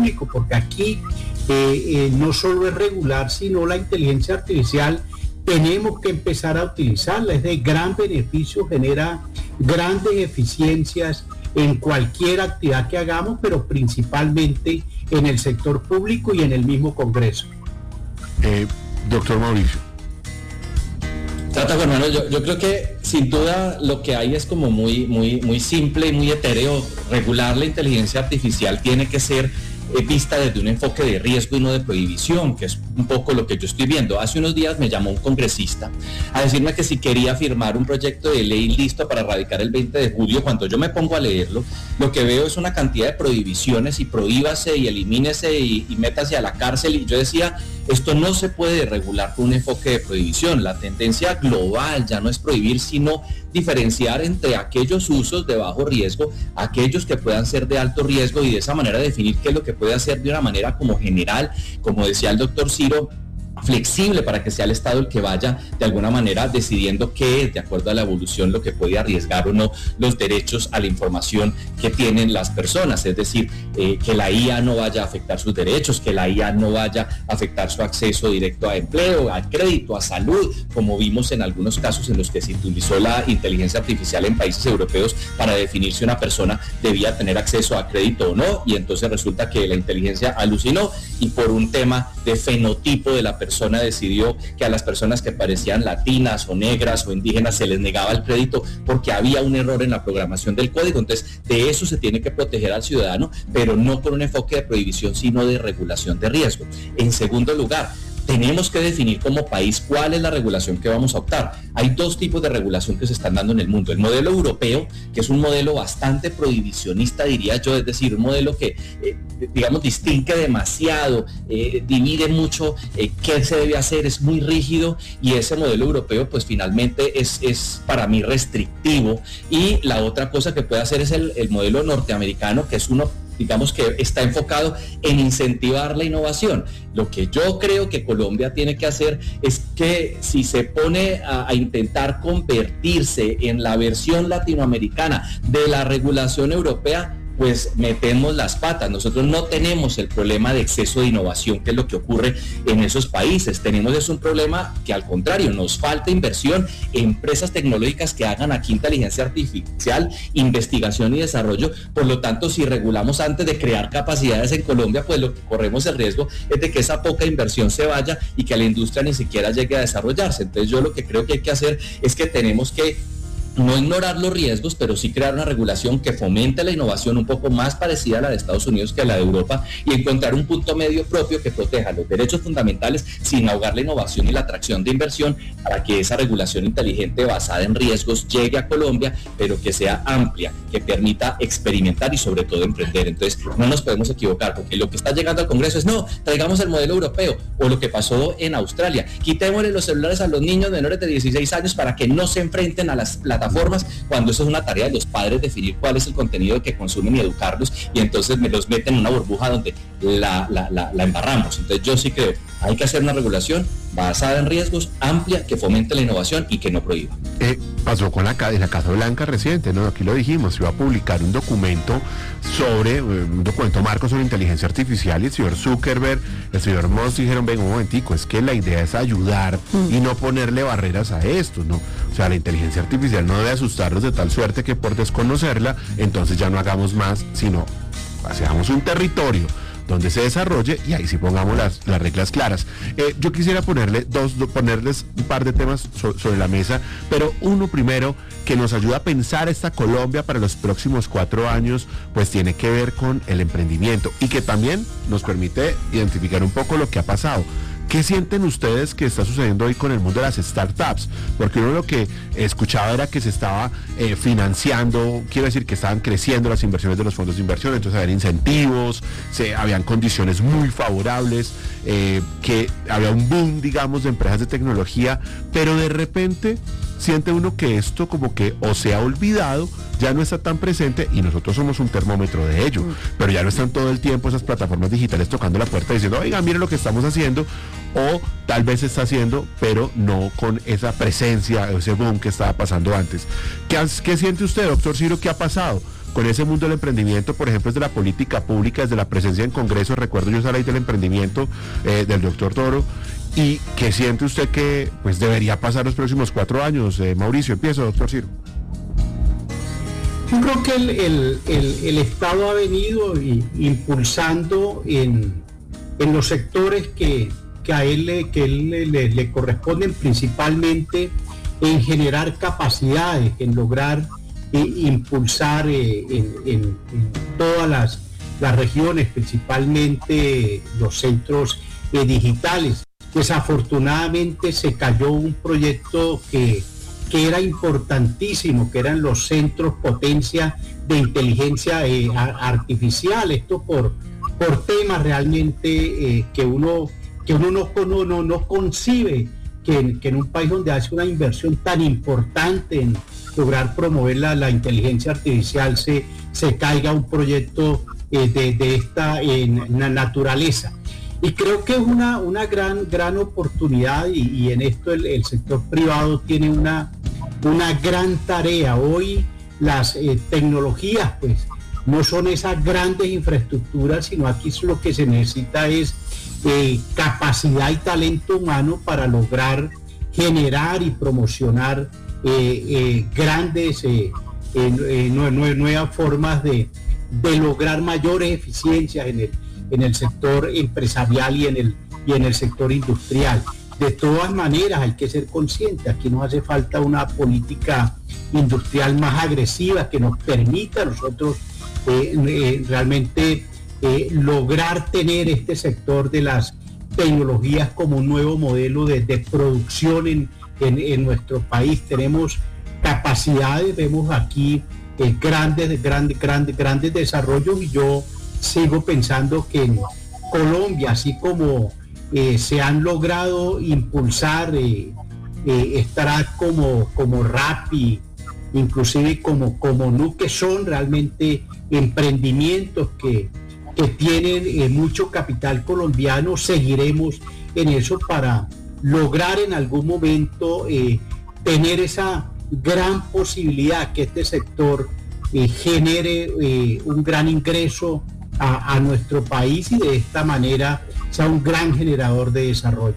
público, porque aquí no solo es regular, sino la inteligencia artificial tenemos que empezar a utilizarla, es de gran beneficio, genera grandes eficiencias en cualquier actividad que hagamos, pero principalmente en el sector público y en el mismo Congreso. Doctor Mauricio. Trata, hermano, yo creo que sin duda lo que hay es como muy simple y muy etéreo. Regular la inteligencia artificial tiene que ser vista desde un enfoque de riesgo y no de prohibición, que es un poco lo que yo estoy viendo. Hace unos días me llamó un congresista a decirme que si quería firmar un proyecto de ley listo para radicar el 20 de julio, cuando yo me pongo a leerlo, lo que veo es una cantidad de prohibiciones y prohíbase y elimínese y métase a la cárcel, y yo decía, esto no se puede regular con un enfoque de prohibición. La tendencia global ya no es prohibir, sino diferenciar entre aquellos usos de bajo riesgo, aquellos que puedan ser de alto riesgo, y de esa manera definir qué es lo que puede hacer de una manera como general, como decía el doctor Ciro, flexible, para que sea el Estado el que vaya de alguna manera decidiendo qué es, de acuerdo a la evolución, lo que puede arriesgar o no los derechos a la información que tienen las personas. Es decir, que la IA no vaya a afectar sus derechos, que la IA no vaya a afectar su acceso directo a empleo, a crédito, a salud, como vimos en algunos casos en los que se utilizó la inteligencia artificial en países europeos para definir si una persona debía tener acceso a crédito o no, y entonces resulta que la inteligencia alucinó y por un tema de fenotipo de la persona decidió que a las personas que parecían latinas o negras o indígenas se les negaba el crédito porque había un error en la programación del código. Entonces, de eso se tiene que proteger al ciudadano, pero no con un enfoque de prohibición, sino de regulación de riesgo. En segundo lugar, tenemos que definir como país cuál es la regulación que vamos a optar. Hay dos tipos de regulación que se están dando en el mundo. El modelo europeo, que es un modelo bastante prohibicionista, diría yo, es decir, un modelo que, digamos, distingue demasiado, divide mucho qué se debe hacer, es muy rígido, y ese modelo europeo, pues finalmente es para mí restrictivo. Y la otra cosa que puede hacer es el modelo norteamericano, que es uno, digamos, que está enfocado en incentivar la innovación. Lo que yo creo que Colombia tiene que hacer es que si se pone a intentar convertirse en la versión latinoamericana de la regulación europea, pues metemos las patas. Nosotros no tenemos el problema de exceso de innovación, que es lo que ocurre en esos países. Tenemos un problema que, al contrario, nos falta inversión, empresas tecnológicas que hagan aquí inteligencia artificial, investigación y desarrollo. Por lo tanto, si regulamos antes de crear capacidades en Colombia, pues lo que corremos el riesgo es de que esa poca inversión se vaya y que la industria ni siquiera llegue a desarrollarse. Entonces, yo lo que creo que hay que hacer es que tenemos que no ignorar los riesgos, pero sí crear una regulación que fomente la innovación un poco más parecida a la de Estados Unidos que a la de Europa, y encontrar un punto medio propio que proteja los derechos fundamentales sin ahogar la innovación y la atracción de inversión, para que esa regulación inteligente basada en riesgos llegue a Colombia, pero que sea amplia, que permita experimentar y sobre todo emprender. Entonces, no nos podemos equivocar, porque lo que está llegando al Congreso es no, traigamos el modelo europeo, o lo que pasó en Australia, quitémosle los celulares a los niños menores de 16 años para que no se enfrenten a las plataformas, cuando eso es una tarea de los padres, definir cuál es el contenido que consumen y educarlos, y entonces me los meten en una burbuja donde la embarramos. Entonces yo sí creo, hay que hacer una regulación basada en riesgos, amplia, que fomente la innovación y que no prohíba. Pasó con en la Casa Blanca reciente, ¿no? Aquí lo dijimos, se iba a publicar un documento marco sobre inteligencia artificial, y el señor Zuckerberg, el señor Musk dijeron, venga un momentico, es que la idea es ayudar y no ponerle barreras a esto, ¿no? O sea, la inteligencia artificial no debe asustarnos de tal suerte que por desconocerla, entonces ya no hagamos más, sino hagamos un territorio donde se desarrolle, y ahí sí pongamos las reglas claras. Yo quisiera ponerles un par de temas sobre la mesa, pero uno primero que nos ayuda a pensar esta Colombia para los próximos 4 años, pues tiene que ver con el emprendimiento, y que también nos permite identificar un poco lo que ha pasado. ¿Qué sienten ustedes que está sucediendo hoy con el mundo de las startups? Porque uno lo que escuchaba era que se estaba financiando, quiero decir que estaban creciendo las inversiones de los fondos de inversión, entonces habían incentivos, habían condiciones muy favorables, que había un boom, digamos, de empresas de tecnología, pero de repente siente uno que esto como que o se ha olvidado, ya no está tan presente, y nosotros somos un termómetro de ello, pero ya no están todo el tiempo esas plataformas digitales tocando la puerta diciendo, oiga, mire lo que estamos haciendo, o tal vez se está haciendo, pero no con esa presencia, ese boom que estaba pasando antes. ¿Qué siente usted, doctor Ciro, qué ha pasado con ese mundo del emprendimiento, por ejemplo, desde la política pública, desde la presencia en Congreso? Recuerdo yo esa ley del emprendimiento del doctor Toro. ¿Y qué siente usted que pues debería pasar los próximos 4 años? Mauricio, empieza, doctor Ciro. Yo creo que el Estado ha venido impulsando en los sectores que a él le corresponden, principalmente en generar capacidades, en lograr impulsar en todas las regiones, principalmente los centros digitales. Desafortunadamente se cayó un proyecto que era importantísimo, que eran los centros potencia de inteligencia artificial. Esto por temas realmente que uno no concibe que en un país donde hace una inversión tan importante en lograr promover la inteligencia artificial se caiga un proyecto de esta naturaleza. Y creo que es una gran oportunidad y en esto el sector privado tiene una gran tarea. Hoy las tecnologías pues no son esas grandes infraestructuras, sino aquí lo que se necesita es capacidad y talento humano para lograr generar y promocionar grandes nuevas formas de lograr mayores eficiencias en el sector empresarial y en el sector industrial. De todas maneras hay que ser consciente, aquí nos hace falta una política industrial más agresiva que nos permita a nosotros realmente lograr tener este sector de las tecnologías como un nuevo modelo de producción en nuestro país. Tenemos capacidades, vemos aquí grandes desarrollos, y yo sigo pensando que en Colombia, así como se han logrado impulsar, estará como Rappi, inclusive como Nu, que son realmente emprendimientos que tienen mucho capital colombiano. Seguiremos en eso para lograr en algún momento tener esa gran posibilidad que este sector genere un gran ingreso a nuestro país y de esta manera sea un gran generador de desarrollo.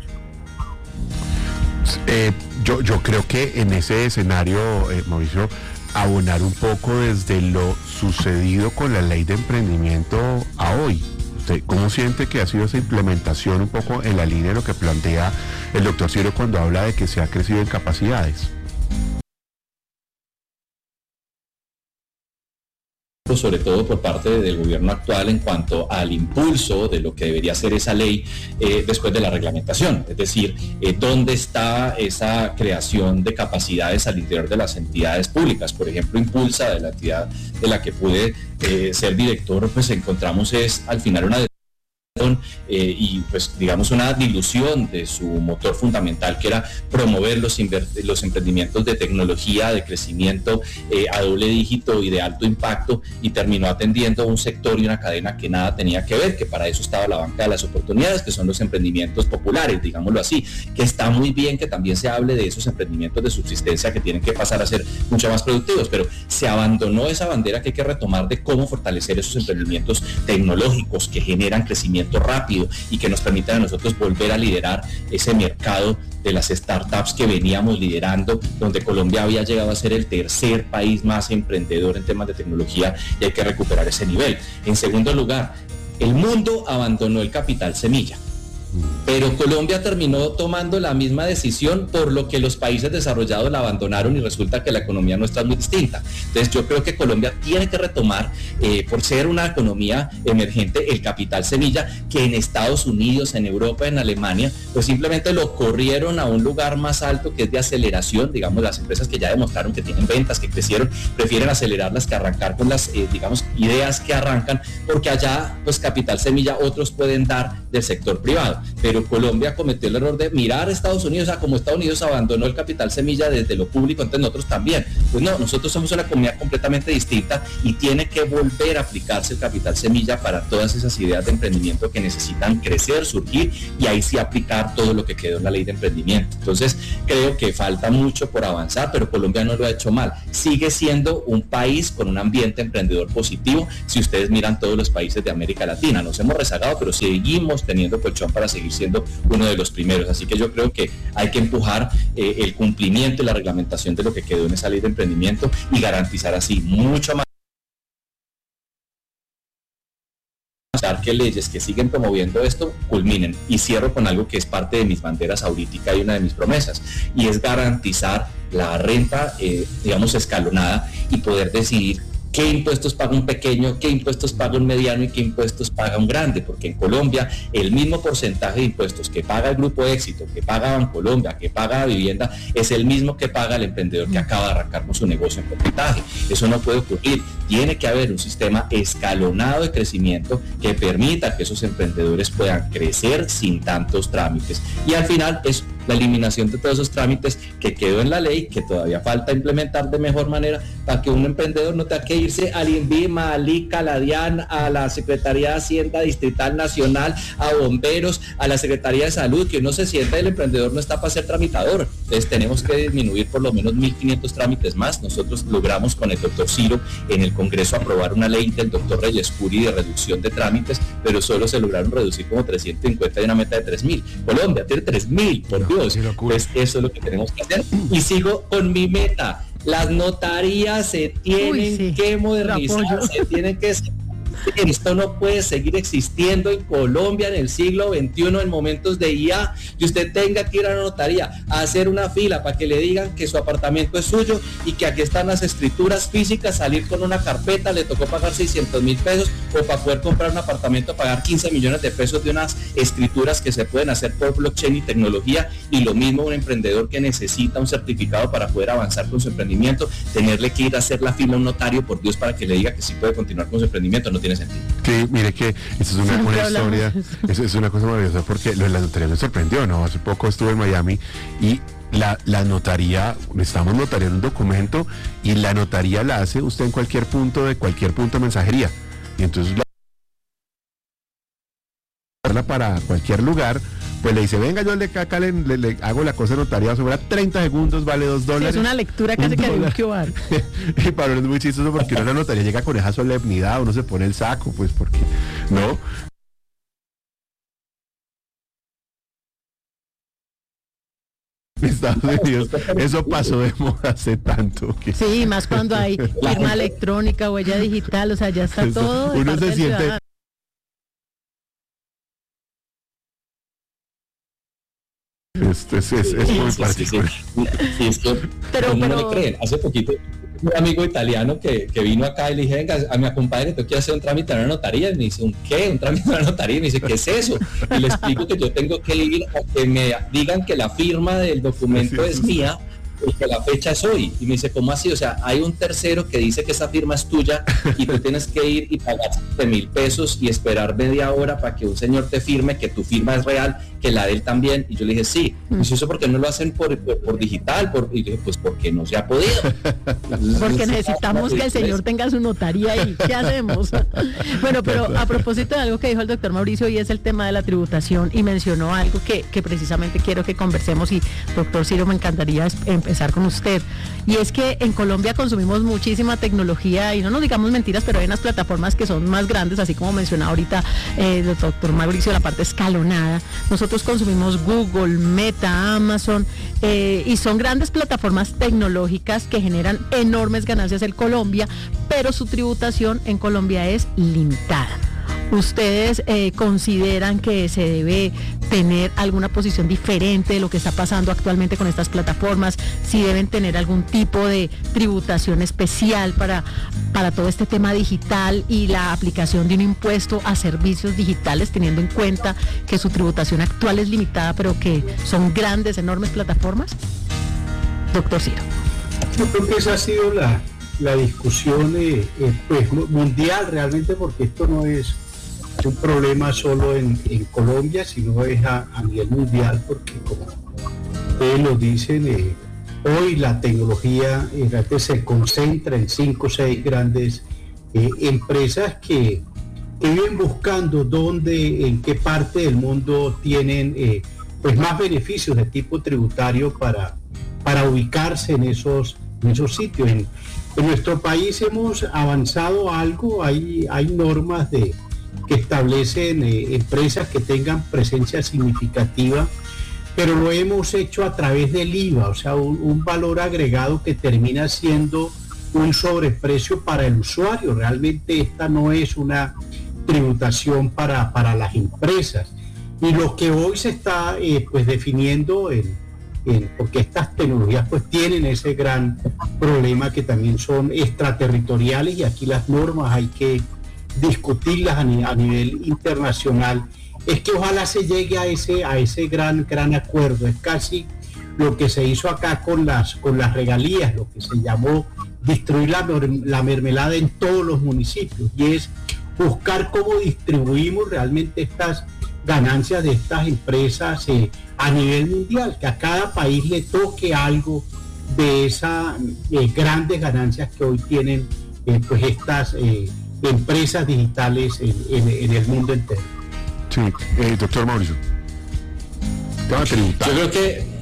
Yo creo que en ese escenario, Mauricio, abonar un poco desde lo sucedido con la ley de emprendimiento a hoy. ¿Usted cómo siente que ha sido esa implementación un poco en la línea de lo que plantea el doctor Ciro cuando habla de que se ha crecido en capacidades? Sobre todo por parte del gobierno actual en cuanto al impulso de lo que debería ser esa ley después de la reglamentación, es decir, dónde está esa creación de capacidades al interior de las entidades públicas. Por ejemplo, Impulsa, de la entidad de la que pude ser director, pues encontramos al final una y pues digamos una dilución de su motor fundamental, que era promover los emprendimientos de tecnología, de crecimiento a doble dígito y de alto impacto, y terminó atendiendo un sector y una cadena que nada tenía que ver, que para eso estaba la banca de las oportunidades, que son los emprendimientos populares, digámoslo así, que está muy bien que también se hable de esos emprendimientos de subsistencia que tienen que pasar a ser mucho más productivos, pero se abandonó esa bandera que hay que retomar de cómo fortalecer esos emprendimientos tecnológicos que generan crecimiento rápido y que nos permitan a nosotros volver a liderar ese mercado de las startups que veníamos liderando, donde Colombia había llegado a ser el tercer país más emprendedor en temas de tecnología, y hay que recuperar ese nivel. En segundo lugar, el mundo abandonó el capital semilla, pero Colombia terminó tomando la misma decisión, por lo que los países desarrollados la abandonaron, y resulta que la economía nuestra es muy distinta. Entonces yo creo que Colombia tiene que retomar, por ser una economía emergente, el capital semilla, que en Estados Unidos, en Europa, en Alemania, pues simplemente lo corrieron a un lugar más alto, que es de aceleración. Digamos, las empresas que ya demostraron que tienen ventas, que crecieron, prefieren acelerarlas que arrancar con las ideas que arrancan, porque allá pues capital semilla otros pueden dar del sector privado. igual, pero Colombia cometió el error de mirar a Estados Unidos, como Estados Unidos abandonó el capital semilla desde lo público, entonces nosotros también. Pues no, nosotros somos una comunidad completamente distinta y tiene que volver a aplicarse el capital semilla para todas esas ideas de emprendimiento que necesitan crecer, surgir, y ahí sí aplicar todo lo que quedó en la ley de emprendimiento. Entonces creo que falta mucho por avanzar, pero Colombia no lo ha hecho mal. Sigue siendo un país con un ambiente emprendedor positivo. Si ustedes miran todos los países de América Latina, nos hemos rezagado, pero seguimos teniendo colchón para seguir siendo uno de los primeros. Así que yo creo que hay que empujar el cumplimiento y la reglamentación de lo que quedó en esa ley de emprendimiento y garantizar así mucho más que leyes que siguen promoviendo esto culminen. Y cierro con algo que es parte de mis banderas ahorita y una de mis promesas, y es garantizar la renta, digamos, escalonada, y poder decidir qué impuestos paga un pequeño, qué impuestos paga un mediano y qué impuestos paga un grande, porque en Colombia el mismo porcentaje de impuestos que paga el Grupo Éxito, que paga Bancolombia, que paga Vivienda, es el mismo que paga el emprendedor que acaba de arrancar con su negocio en porcentaje. Eso no puede ocurrir. Tiene que haber un sistema escalonado de crecimiento que permita que esos emprendedores puedan crecer sin tantos trámites. Y al final es la eliminación de todos esos trámites que quedó en la ley, que todavía falta implementar de mejor manera, para que un emprendedor no tenga que irse al INVIMA, al ICA, a la DIAN, a la Secretaría de Hacienda Distrital Nacional, a bomberos, a la Secretaría de Salud, que uno se sienta y el emprendedor no está para ser tramitador. Entonces tenemos que disminuir por lo menos 1.500 trámites más. Nosotros logramos con el doctor Ciro en el Congreso aprobar una ley del doctor Reyes Curi de reducción de trámites, pero solo se lograron reducir como 350 y una meta de 3.000. Colombia tiene 3.000, por Dios. Pues eso es lo que tenemos que hacer. Y sigo con mi meta. Las notarías se tienen que modernizar, se tienen que... Esto no puede seguir existiendo en Colombia en el siglo XXI, en momentos de IA, que usted tenga que ir a la notaría a hacer una fila para que le digan que su apartamento es suyo y que aquí están las escrituras físicas, salir con una carpeta, le tocó pagar 600.000 pesos, o para poder comprar un apartamento pagar 15 millones de pesos de unas escrituras que se pueden hacer por blockchain y tecnología. Y lo mismo un emprendedor que necesita un certificado para poder avanzar con su emprendimiento, tenerle que ir a hacer la fila a un notario, por Dios, para que le diga que sí puede continuar con su emprendimiento, no tiene sentido. Sí, mire que eso es una historia, eso es una cosa maravillosa, porque lo de la notaría me sorprendió, ¿no? Hace poco estuve en Miami y la notaría, necesitamos notariar un documento, y la notaría la hace usted en cualquier punto de mensajería, y entonces para cualquier lugar, pues le dice, venga, yo le hago la cosa notaria, sobra 30 segundos, vale $2. Sí, es una lectura casi que de un QR. Y para uno es muy chistoso, porque una notaría llega con esa solemnidad, uno se pone el saco, pues porque, ¿no? Estados Unidos, eso pasó de moda hace tanto que... Sí, más cuando hay firma electrónica, huella digital, o sea, ya está todo. Uno se siente... Es muy particular. Sí, esto, pero no le creen. Hace poquito un amigo italiano que vino acá y le dije, venga, a mi compadre, tú quieres hacer un trámite en una notaría, y me dice, ¿un qué? ¿Un trámite en una notaría? Y me dice, ¿qué es eso? Y le explico que yo tengo que ir a que me digan que la firma del documento es mía y que la fecha es hoy. Y me dice, ¿cómo así? O sea, hay un tercero que dice que esa firma es tuya y tú tienes que ir y pagar 7.000 pesos y esperar media hora para que un señor te firme que tu firma es real, que la de él también. Y yo le dije, sí. Pues eso, porque no lo hacen por digital, y dije, pues porque no se ha podido. Porque necesitamos que el señor tenga su notaría y ¿qué hacemos? Bueno, pero a propósito de algo que dijo el doctor Mauricio, y es el tema de la tributación, y mencionó algo que precisamente quiero que conversemos, y doctor Ciro, me encantaría empezar con usted, y es que en Colombia consumimos muchísima tecnología, y no nos digamos mentiras, pero hay unas plataformas que son más grandes, así como mencionaba ahorita el doctor Mauricio, la parte escalonada. Nosotros consumimos Google, Meta, Amazon, y son grandes plataformas tecnológicas que generan enormes ganancias en Colombia, pero su tributación en Colombia es limitada. ¿Ustedes consideran que se debe tener alguna posición diferente de lo que está pasando actualmente con estas plataformas? ¿Si deben tener algún tipo de tributación especial para todo este tema digital y la aplicación de un impuesto a servicios digitales, teniendo en cuenta que su tributación actual es limitada, pero que son grandes, enormes plataformas? Doctor Ciro. Yo creo que esa ha sido la discusión pues, mundial realmente, porque esto no es un problema solo en Colombia, sino es a nivel mundial, porque como ustedes lo dicen, hoy la tecnología se concentra en 5 o 6 grandes empresas que viven buscando en qué parte del mundo tienen pues más beneficios de tipo tributario para ubicarse en esos sitios. En nuestro país hemos avanzado algo, hay normas que establecen empresas que tengan presencia significativa, pero lo hemos hecho a través del IVA, o sea, un valor agregado que termina siendo un sobreprecio para el usuario. Realmente esta no es una tributación para las empresas. Y lo que hoy se está pues definiendo porque estas tecnologías pues tienen ese gran problema que también son extraterritoriales, y aquí las normas hay que discutirlas a nivel internacional, es que ojalá se llegue a ese gran acuerdo. Es casi lo que se hizo acá con las regalías, lo que se llamó distribuir la mermelada en todos los municipios, y es buscar cómo distribuimos realmente estas ganancias de estas empresas a nivel mundial, que a cada país le toque algo de esas grandes ganancias que hoy tienen pues estas empresas digitales en el mundo entero. Sí, doctor Mauricio. Yo creo que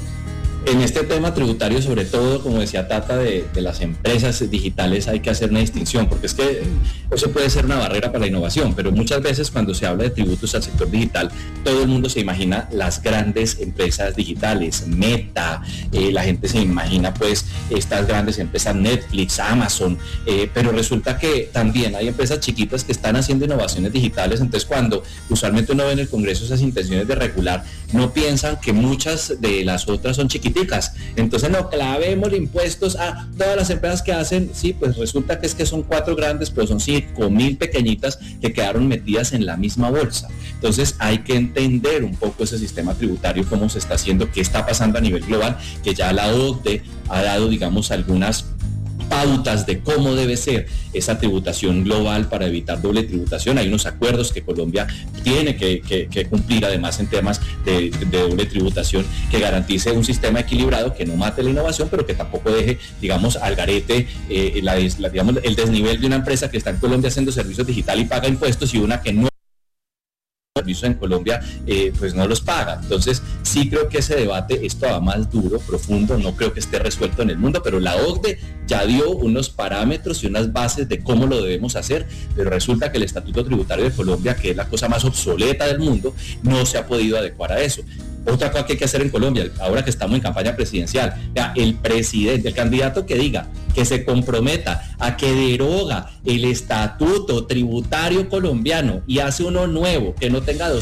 en este tema tributario, sobre todo, como decía Tata, de las empresas digitales, hay que hacer una distinción, porque es que eso puede ser una barrera para la innovación, pero muchas veces cuando se habla de tributos al sector digital, todo el mundo se imagina las grandes empresas digitales, Meta, la gente se imagina pues estas grandes empresas, Netflix, Amazon, pero resulta que también hay empresas chiquitas que están haciendo innovaciones digitales. Entonces, cuando usualmente uno ve en el Congreso esas intenciones de regular, no piensan que muchas de las otras son chiquitas. Entonces no clavemos impuestos a todas las empresas que hacen, sí, pues resulta que son 4 grandes, pero son 5,000 pequeñitas que quedaron metidas en la misma bolsa. Entonces hay que entender un poco ese sistema tributario, cómo se está haciendo, qué está pasando a nivel global, que ya la OCDE ha dado, digamos, algunas pautas de cómo debe ser esa tributación global para evitar doble tributación. Hay unos acuerdos que Colombia tiene que cumplir, además, en temas de doble tributación, que garantice un sistema equilibrado, que no mate la innovación, pero que tampoco deje, digamos, al garete digamos, el desnivel de una empresa que está en Colombia haciendo servicios digital y paga impuestos, y una que no servicios en Colombia pues no los paga. Entonces sí creo que ese debate es todavía más duro, profundo, no creo que esté resuelto en el mundo, pero la OCDE ya dio unos parámetros y unas bases de cómo lo debemos hacer, pero resulta que el Estatuto Tributario de Colombia, que es la cosa más obsoleta del mundo, no se ha podido adecuar a eso. Otra cosa que hay que hacer en Colombia, ahora que estamos en campaña presidencial, el presidente, el candidato que diga, que se comprometa a que deroga el estatuto tributario colombiano y hace uno nuevo, que no tenga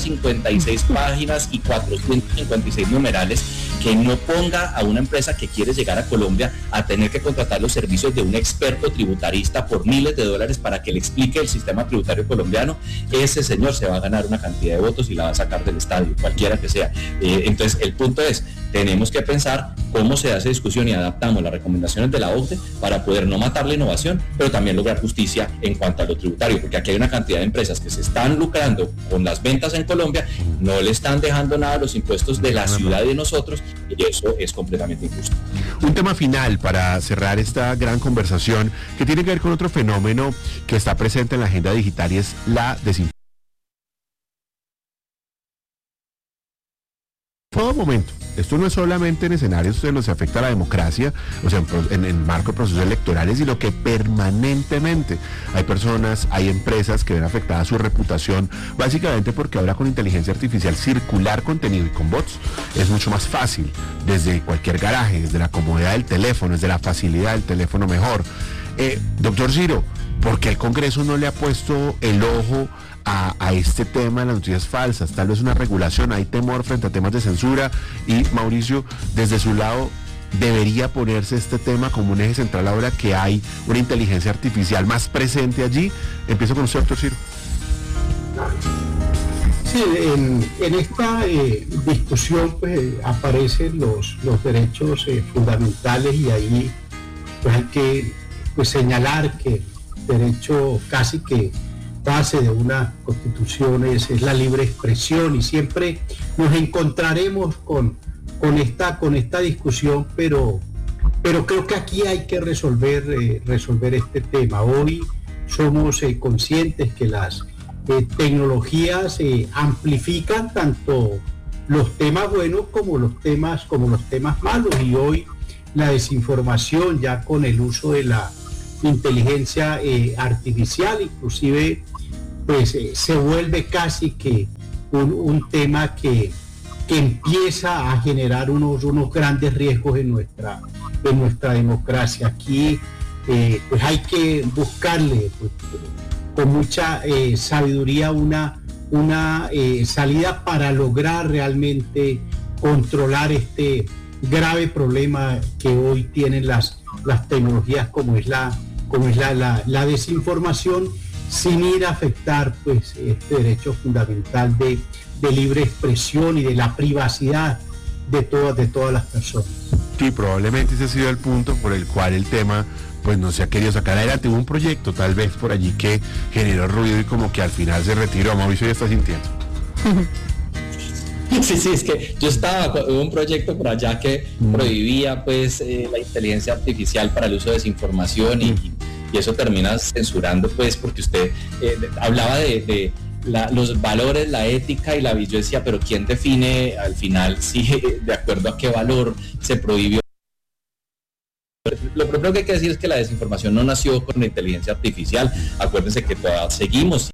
256 páginas y 456 numerales, que no ponga a una empresa que quiere llegar a Colombia a tener que contratar los servicios de un experto tributarista por miles de dólares para que le explique el sistema tributario colombiano. Ese señor se va a ganar una cantidad de votos y la va a sacar del estadio, cualquiera que sea. Entonces el punto es, tenemos que pensar cómo se hace discusión y adaptamos las recomendaciones de la OCDE para poder no matar la innovación, pero también lograr justicia en cuanto a lo tributario, porque aquí hay una cantidad de empresas que se están lucrando con las ventas en Colombia, no le están dejando nada a los impuestos de la ciudad y de nosotros, y eso es completamente injusto. Un tema final para cerrar esta gran conversación, que tiene que ver con otro fenómeno que está presente en la agenda digital, y es la desinformación. Todo momento. Esto no es solamente en escenarios en los que afecta a la democracia, o sea, en el marco de procesos electorales, sino que permanentemente hay personas, hay empresas que ven afectada su reputación, básicamente porque ahora con inteligencia artificial circular contenido y con bots es mucho más fácil, desde cualquier garaje, desde la comodidad del teléfono, desde la facilidad del teléfono mejor. Doctor Ciro, ¿por qué el Congreso no le ha puesto el ojo a este tema de las noticias falsas? Tal vez una regulación, hay temor frente a temas de censura, y Mauricio, desde su lado, ¿debería ponerse este tema como un eje central ahora que hay una inteligencia artificial más presente allí? Empiezo con usted, doctor Ciro. Sí, en esta discusión pues aparecen los derechos fundamentales, y ahí pues hay que señalar que el derecho casi que base de una constitución es la libre expresión, y siempre nos encontraremos con esta discusión, pero creo que aquí hay que resolver este tema. Hoy somos conscientes que las tecnologías amplifican tanto los temas buenos como los temas malos, y hoy la desinformación, ya con el uso de la inteligencia artificial, inclusive pues se vuelve casi que un tema que empieza a generar unos grandes riesgos en nuestra democracia. Aquí pues hay que buscarle pues, con mucha sabiduría una salida para lograr realmente controlar este grave problema que hoy tienen las tecnologías, como es la desinformación, sin ir a afectar pues este derecho fundamental de libre expresión y de la privacidad de todas las personas. Sí, probablemente ese ha sido el punto por el cual el tema pues no se ha querido sacar adelante. Hubo un proyecto tal vez por allí que generó ruido y como que al final se retiró. Mauricio ya está sintiendo. Sí, es que yo hubo un proyecto por allá que prohibía pues la inteligencia artificial para el uso de desinformación y eso termina censurando pues, porque usted hablaba de los valores, la ética y yo decía, pero ¿quién define al final si de acuerdo a qué valor se prohibió? Lo primero que hay que decir es que la desinformación no nació con la inteligencia artificial. Acuérdense que todavía seguimos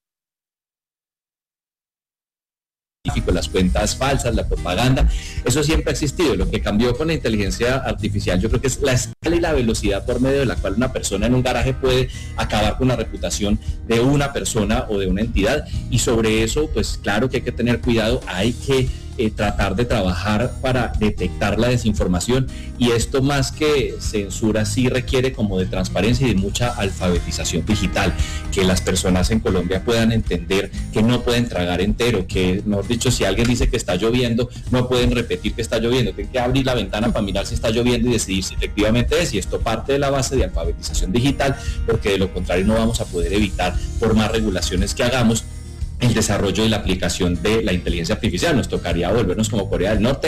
las cuentas falsas, la propaganda, eso siempre ha existido. Lo que cambió con la inteligencia artificial, yo creo que es la escala y la velocidad por medio de la cual una persona en un garaje puede acabar con la reputación de una persona o de una entidad, y sobre eso, pues claro que hay que tener cuidado, hay que tratar de trabajar para detectar la desinformación, y esto más que censura sí requiere como de transparencia y de mucha alfabetización digital, que las personas en Colombia puedan entender que no pueden tragar entero, que mejor dicho, si alguien dice que está lloviendo, no pueden repetir que está lloviendo, tienen que abrir la ventana para mirar si está lloviendo y decidir si efectivamente es, y esto parte de la base de alfabetización digital, porque de lo contrario no vamos a poder evitar, por más regulaciones que hagamos, el desarrollo y la aplicación de la inteligencia artificial. Nos tocaría volvernos como Corea del Norte.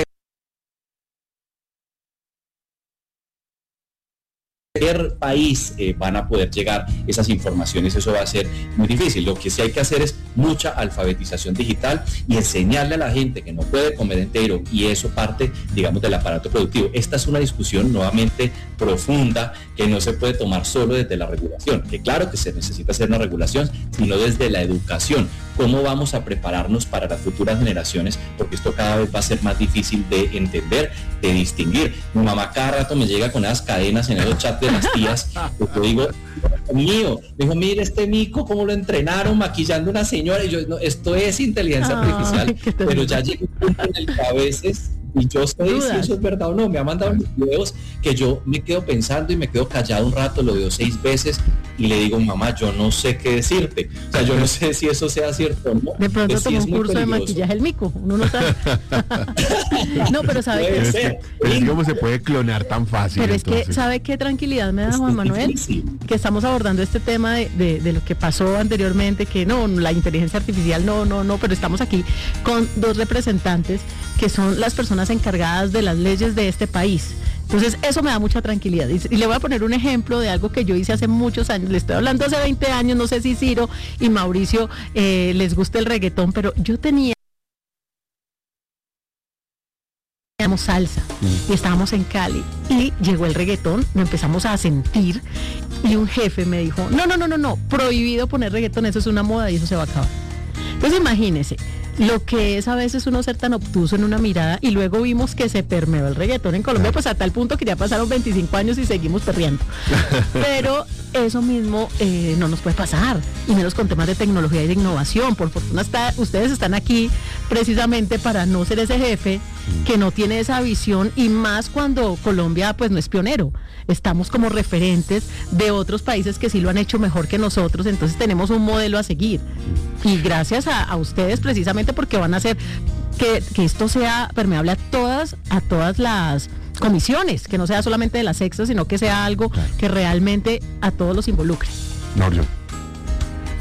Cualquier país van a poder llegar esas informaciones, eso va a ser muy difícil. Lo que sí hay que hacer es mucha alfabetización digital y enseñarle a la gente que no puede comer entero, y eso parte, digamos, del aparato productivo. Esta es una discusión nuevamente profunda que no se puede tomar solo desde la regulación, que claro que se necesita hacer una regulación, sino desde la educación. ¿Cómo vamos a prepararnos para las futuras generaciones? Porque esto cada vez va a ser más difícil de entender, de distinguir. Mi mamá cada rato me llega con esas cadenas en esos chats de las tías, que yo digo, mío, me dijo, mire este mico, cómo lo entrenaron maquillando a una señora, y yo, no, esto es inteligencia artificial, pero ya llega un punto en el que a veces, y yo sé si eso es verdad o no, me ha mandado unos videos que yo me quedo pensando y me quedo callado un rato, lo veo 6 veces y le digo, mamá, yo no sé qué decirte, o sea, yo no sé si eso sea cierto o no. De pronto tomó un curso de maquillaje el mico, uno no sabe. No, pero sabe que cómo se puede clonar tan fácil. Pero entonces, es que, ¿sabe qué tranquilidad me da Juan Manuel? Que estamos abordando este tema de lo que pasó anteriormente, que no, la inteligencia artificial, no, pero estamos aquí con 2 representantes que son las personas encargadas de las leyes de este país. Entonces eso me da mucha tranquilidad, y le voy a poner un ejemplo de algo que yo hice hace muchos años, le estoy hablando hace 20 años, no sé si Ciro y Mauricio les gusta el reggaetón, pero yo teníamos salsa y estábamos en Cali y llegó el reggaetón, lo empezamos a sentir y un jefe me dijo, no, prohibido poner reggaetón, eso es una moda y eso se va a acabar. Entonces imagínese lo que es a veces uno ser tan obtuso en una mirada, y luego vimos que se permeó el reggaetón en Colombia, pues a tal punto que ya pasaron 25 años y seguimos perreando. Pero eso mismo no nos puede pasar, y menos con temas de tecnología y de innovación. Por fortuna ustedes están aquí precisamente para no ser ese jefe que no tiene esa visión, y más cuando Colombia pues no es pionero. Estamos como referentes de otros países que sí lo han hecho mejor que nosotros, entonces tenemos un modelo a seguir. Y gracias a ustedes precisamente, porque van a hacer que esto sea permeable a todas las comisiones, que no sea solamente de la sexta, sino que sea algo que realmente a todos los involucre. Mauricio.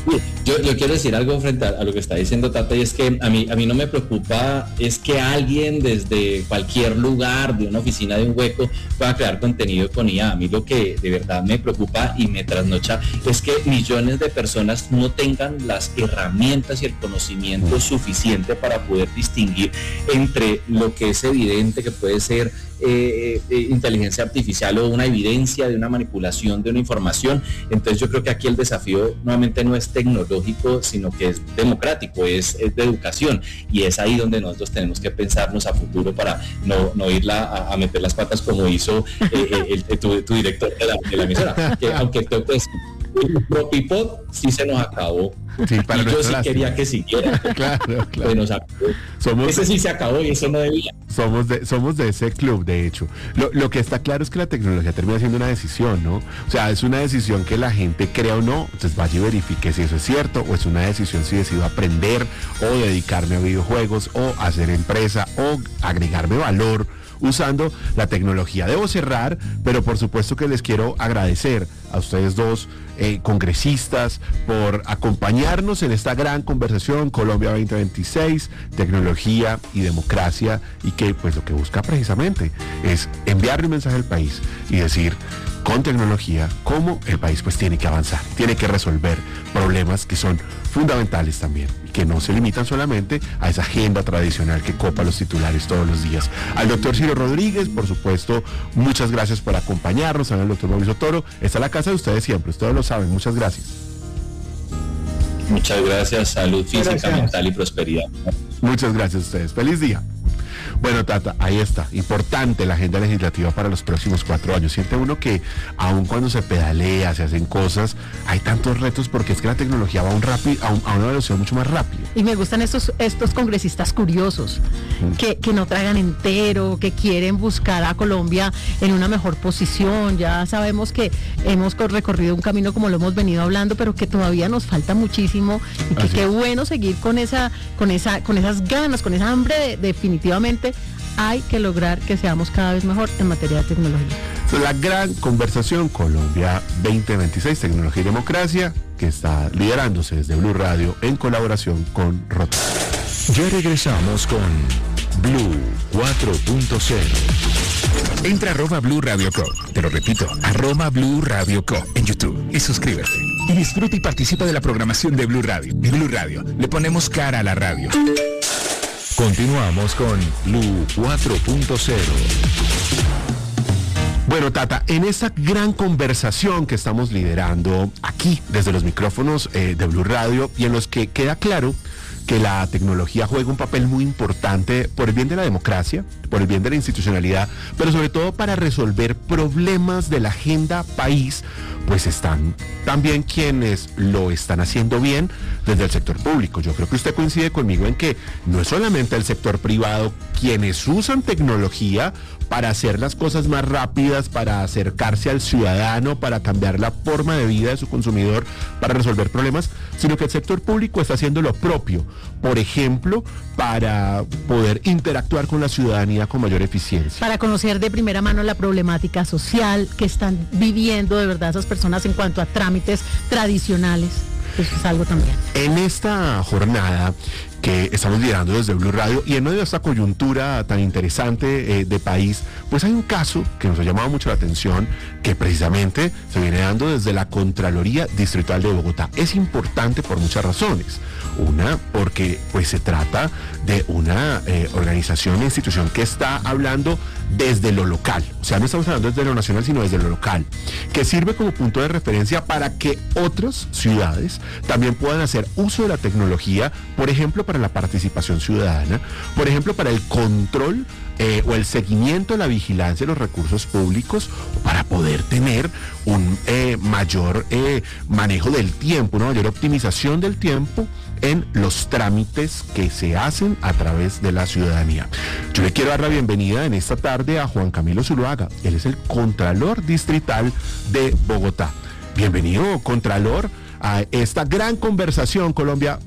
Yo quiero decir algo frente a lo que está diciendo Tata, y es que a mí no me preocupa es que alguien desde cualquier lugar, de una oficina, de un hueco, pueda crear contenido con IA. A mí lo que de verdad me preocupa y me trasnocha es que millones de personas no tengan las herramientas y el conocimiento suficiente para poder distinguir entre lo que es evidente que puede ser inteligencia artificial o una evidencia de una manipulación de una información. Entonces yo creo que aquí el desafío nuevamente no es tecnológico, sino que es democrático, es de educación, y es ahí donde nosotros tenemos que pensarnos a futuro para no irla a meter las patas como hizo tu director de la emisora, que aunque tengo que decir, el Propipod sí se nos acabó. Sí, para y yo sí quería que siguiera. Claro. Se nos acabó. Ese sí se acabó y eso no debía. Somos de ese club, de hecho. Lo que está claro es que la tecnología termina siendo una decisión, ¿no? O sea, es una decisión que la gente crea o no, entonces vaya y verifique si eso es cierto, o es una decisión si decido aprender, o dedicarme a videojuegos, o hacer empresa, o agregarme valor usando la tecnología. Debo cerrar, pero por supuesto que les quiero agradecer a ustedes dos, congresistas, por acompañarnos en esta gran conversación Colombia 2026, tecnología y democracia, y que pues lo que busca precisamente es enviarle un mensaje al país y decir con tecnología cómo el país pues tiene que avanzar, tiene que resolver problemas que son fundamentales también, y que no se limitan solamente a esa agenda tradicional que copa los titulares todos los días. Al doctor Ciro Rodríguez, por supuesto, muchas gracias por acompañarnos. Al doctor Mauricio Toro, está en la casa de ustedes siempre, ustedes lo saben, muchas gracias. Muchas gracias, salud física, mental y prosperidad. Muchas gracias a ustedes, feliz día. Bueno, Tata, ahí está, importante la agenda legislativa para los próximos 4 años. Siente uno que aun cuando se pedalea, se hacen cosas, hay tantos retos porque es que la tecnología va a una velocidad mucho más rápida. Y me gustan estos congresistas curiosos, que no tragan entero, que quieren buscar a Colombia en una mejor posición. Ya sabemos que hemos recorrido un camino como lo hemos venido hablando, pero que todavía nos falta muchísimo, y que qué bueno seguir con esas ganas, con esa hambre de definitivamente hay que lograr que seamos cada vez mejor en materia de tecnología. La gran conversación Colombia 2026, tecnología y democracia, que está liderándose desde Blue Radio en colaboración con Rota. Ya regresamos con Blue 4.0. Entra a @Blue Radio Co. Te lo repito, @Blue Radio Co. en YouTube y suscríbete. Y disfruta y participa de la programación de Blue Radio. En Blue Radio le ponemos cara a la radio. Continuamos con Blue 4.0. Bueno, Tata, en esta gran conversación que estamos liderando aquí desde los micrófonos de Blue Radio, y en los que queda claro que la tecnología juega un papel muy importante por el bien de la democracia, por el bien de la institucionalidad, pero sobre todo para resolver problemas de la agenda país, pues están también quienes lo están haciendo bien desde el sector público. Yo creo que usted coincide conmigo en que no es solamente el sector privado quienes usan tecnología para hacer las cosas más rápidas, para acercarse al ciudadano, para cambiar la forma de vida de su consumidor, para resolver problemas, sino que el sector público está haciendo lo propio, por ejemplo, para poder interactuar con la ciudadanía con mayor eficiencia. Para conocer de primera mano la problemática social que están viviendo de verdad esas personas en cuanto a trámites tradicionales. Eso es algo también. En esta jornada que estamos liderando desde Blue Radio, y en medio de esta coyuntura tan interesante de país, pues hay un caso que nos ha llamado mucho la atención, que precisamente se viene dando desde la Contraloría Distrital de Bogotá. Es importante por muchas razones. Una, porque pues se trata de una organización e institución que está hablando desde lo local. O sea, no estamos hablando desde lo nacional, sino desde lo local, que sirve como punto de referencia para que otras ciudades también puedan hacer uso de la tecnología, por ejemplo, para la participación ciudadana, por ejemplo, para el control o el seguimiento de la vigilancia de los recursos públicos, para poder tener un mayor manejo del tiempo, una mayor optimización del tiempo en los trámites que se hacen a través de la ciudadanía. Yo le quiero dar la bienvenida en esta tarde a Juan Camilo Zuluaga. Él es el Contralor Distrital de Bogotá. Bienvenido, Contralor, a esta gran conversación Colombia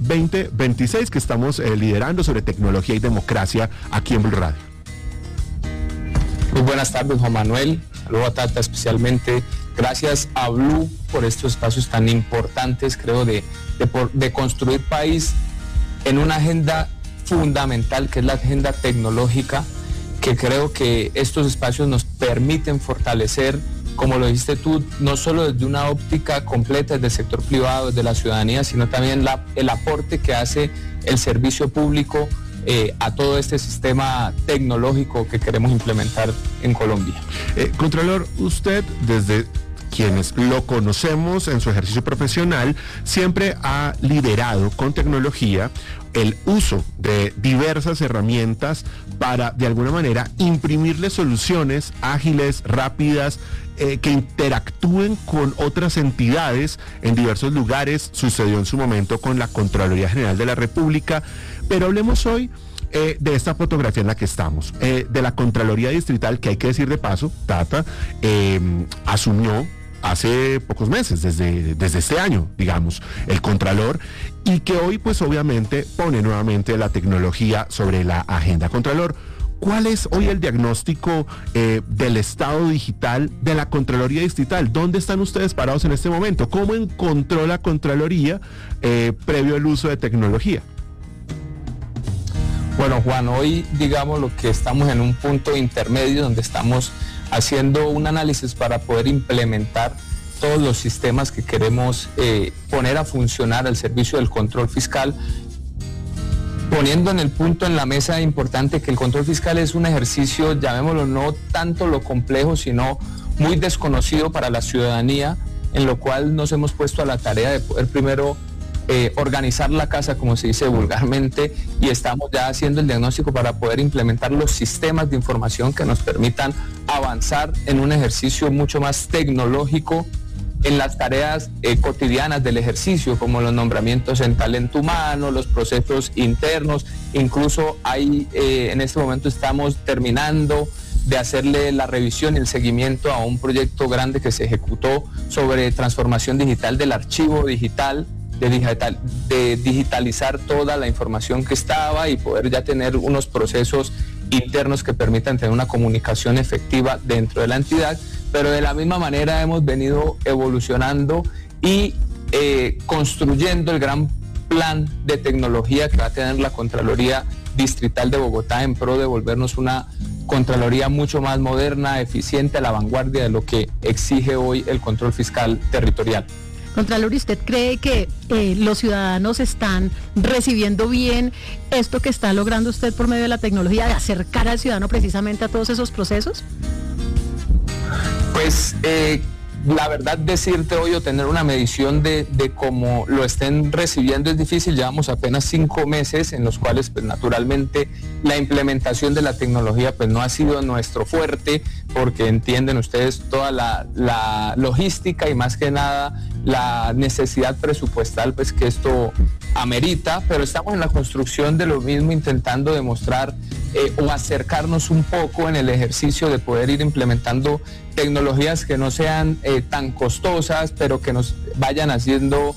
2026 que estamos liderando sobre tecnología y democracia aquí en Blue Radio. Muy buenas tardes, Juan Manuel. Saludos a Tata especialmente. Gracias a Blue por estos espacios tan importantes, creo, de construir país en una agenda fundamental, que es la agenda tecnológica, que creo que estos espacios nos permiten fortalecer, como lo dijiste tú, no solo desde una óptica completa desde el sector privado, desde la ciudadanía, sino también el aporte que hace el servicio público a todo este sistema tecnológico que queremos implementar en Colombia. Contralor, usted desde quienes lo conocemos en su ejercicio profesional, siempre ha liderado con tecnología el uso de diversas herramientas para, de alguna manera, imprimirle soluciones ágiles, rápidas, que interactúen con otras entidades en diversos lugares. Sucedió en su momento con la Contraloría General de la República, pero hablemos hoy de esta fotografía en la que estamos, de la Contraloría Distrital, que hay que decir de paso, Tata, asumió hace pocos meses, desde este año, digamos, el Contralor, y que hoy pues obviamente pone nuevamente la tecnología sobre la agenda. Contralor, ¿cuál es hoy el diagnóstico del estado digital de la Contraloría Distrital? ¿Dónde están ustedes parados en este momento? ¿Cómo encontró la Contraloría previo al uso de tecnología? Bueno, Juan, hoy digamos lo que estamos en un punto intermedio donde estamos haciendo un análisis para poder implementar todos los sistemas que queremos poner a funcionar al servicio del control fiscal, poniendo en el punto en la mesa importante que el control fiscal es un ejercicio, llamémoslo, no tanto lo complejo, sino muy desconocido para la ciudadanía, en lo cual nos hemos puesto a la tarea de poder primero organizar la casa, como se dice vulgarmente, y estamos ya haciendo el diagnóstico para poder implementar los sistemas de información que nos permitan avanzar en un ejercicio mucho más tecnológico en las tareas cotidianas del ejercicio, como los nombramientos en talento humano, los procesos internos. Incluso hay, en este momento estamos terminando de hacerle la revisión y el seguimiento a un proyecto grande que se ejecutó sobre transformación digital del archivo digital, de digitalizar toda la información que estaba y poder ya tener unos procesos internos que permitan tener una comunicación efectiva dentro de la entidad. Pero de la misma manera hemos venido evolucionando y construyendo el gran plan de tecnología que va a tener la Contraloría Distrital de Bogotá en pro de volvernos una Contraloría mucho más moderna, eficiente, a la vanguardia de lo que exige hoy el control fiscal territorial. Contralor, ¿usted cree que los ciudadanos están recibiendo bien esto que está logrando usted por medio de la tecnología, de acercar al ciudadano precisamente a todos esos procesos? Pues la verdad, decirte hoy o tener una medición de cómo lo estén recibiendo es difícil. Llevamos apenas 5 meses en los cuales pues naturalmente la implementación de la tecnología pues no ha sido nuestro fuerte, porque entienden ustedes toda la logística y más que nada la necesidad presupuestal pues que esto amerita, pero estamos en la construcción de lo mismo, intentando demostrar o acercarnos un poco en el ejercicio de poder ir implementando tecnologías que no sean tan costosas, pero que nos vayan haciendo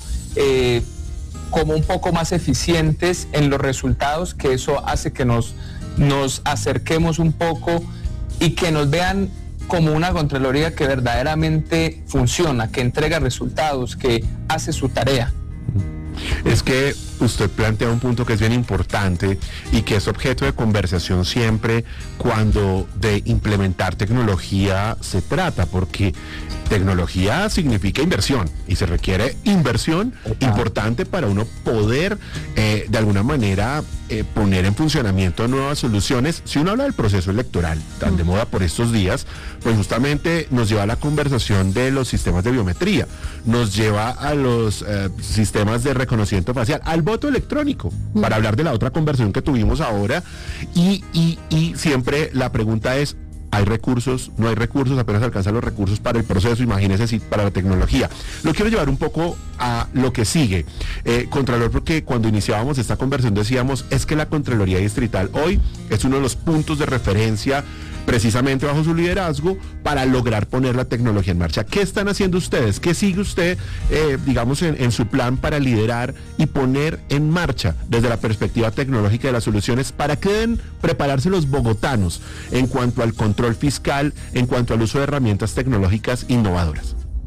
como un poco más eficientes en los resultados, que eso hace que nos acerquemos un poco y que nos vean como una Contraloría que verdaderamente funciona, que entrega resultados, que hace su tarea. Es que usted plantea un punto que es bien importante y que es objeto de conversación siempre cuando de implementar tecnología se trata, porque tecnología significa inversión y se requiere inversión importante para uno poder de alguna manera poner en funcionamiento nuevas soluciones. Si uno habla del proceso electoral, tan de moda por estos días, pues justamente nos lleva a la conversación de los sistemas de biometría, nos lleva a los sistemas de reconocimiento facial, al voto electrónico, para hablar de la otra conversación que tuvimos ahora, y siempre la pregunta es: ¿hay recursos? ¿No hay recursos? Apenas alcanzan los recursos para el proceso, imagínense si para la tecnología. Lo quiero llevar un poco a lo que sigue, Contralor, porque cuando iniciábamos esta conversación decíamos, es que la Contraloría Distrital hoy es uno de los puntos de referencia precisamente bajo su liderazgo para lograr poner la tecnología en marcha. ¿Qué están haciendo ustedes? ¿Qué sigue usted, digamos, en su plan para liderar y poner en marcha desde la perspectiva tecnológica de las soluciones para que deben prepararse los bogotanos en cuanto al control fiscal, en cuanto al uso de herramientas tecnológicas innovadoras?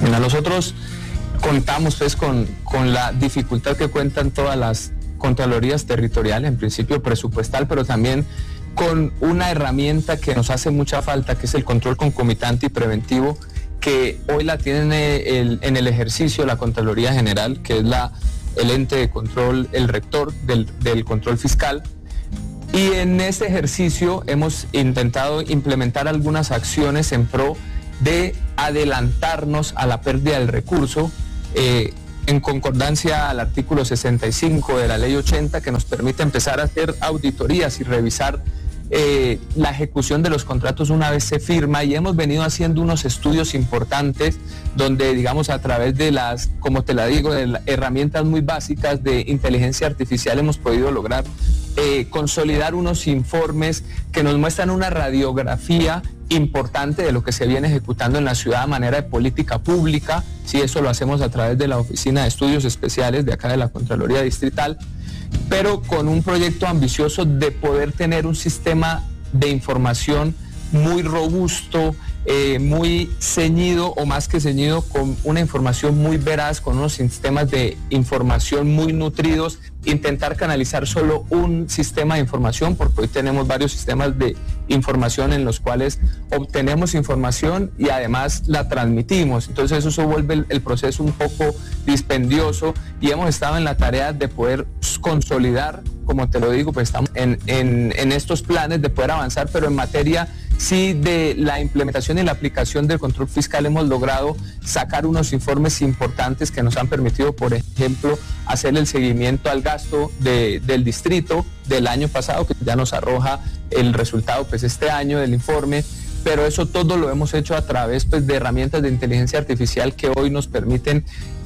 Mira, nosotros contamos pues con la dificultad que cuentan todas las contralorías territoriales, en principio presupuestal, pero también con una herramienta que nos hace mucha falta, que es el control concomitante y preventivo, que hoy la tiene en el ejercicio la Contraloría General, que es el ente de control, el rector del control fiscal. Y en ese ejercicio hemos intentado implementar algunas acciones en pro de adelantarnos a la pérdida del recurso, en concordancia al artículo 65 de la ley 80, que nos permite empezar a hacer auditorías y revisar la ejecución de los contratos una vez se firma, y hemos venido haciendo unos estudios importantes donde, digamos, a través de las, como te la digo, de las herramientas muy básicas de inteligencia artificial hemos podido lograr consolidar unos informes que nos muestran una radiografía importante de lo que se viene ejecutando en la ciudad a manera de política pública. Sí, eso lo hacemos a través de la Oficina de Estudios Especiales de acá de la Contraloría Distrital, pero con un proyecto ambicioso de poder tener un sistema de información muy robusto, muy ceñido, o más que ceñido, con una información muy veraz, con unos sistemas de información muy nutridos, intentar canalizar solo un sistema de información, porque hoy tenemos varios sistemas de información en los cuales obtenemos información y además la transmitimos. Entonces eso vuelve el proceso un poco dispendioso, y hemos estado en la tarea de poder consolidar, como te lo digo, pues estamos en estos planes de poder avanzar, pero en materia sí de la implementación y la aplicación del control fiscal hemos logrado sacar unos informes importantes que nos han permitido, por ejemplo, hacer el seguimiento al gasto del distrito del año pasado, que ya nos arroja el resultado pues este año del informe, pero eso todo lo hemos hecho a través pues de herramientas de inteligencia artificial que hoy nos permiten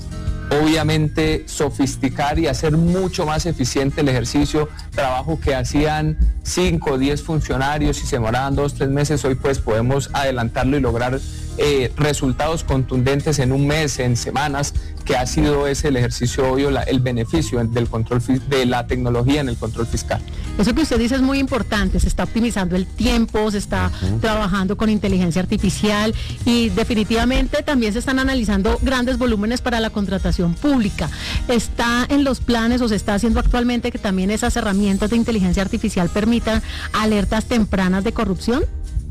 obviamente sofisticar y hacer mucho más eficiente el ejercicio, trabajo que hacían 5 o 10 funcionarios y se demoraban 2 o 3 meses, hoy pues podemos adelantarlo y lograr resultados contundentes en un mes, en semanas, que ha sido ese el ejercicio obvio, el beneficio del control de la tecnología en el control fiscal. Eso que usted dice es muy importante, se está optimizando el tiempo, se está trabajando con inteligencia artificial, y definitivamente también se están analizando grandes volúmenes para la contratación pública. ¿Está en los planes o se está haciendo actualmente que también esas herramientas de inteligencia artificial permitan alertas tempranas de corrupción?